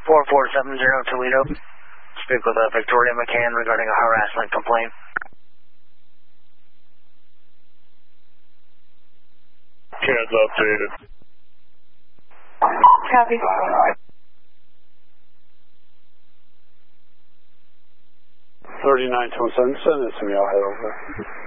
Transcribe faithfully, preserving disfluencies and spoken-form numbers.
four four seven zero Toledo. Speak with uh, Victoria McCann regarding a harassment complaint. Can's updated. Copy. thirty-nine twenty-seven, send it to me, I'll head over.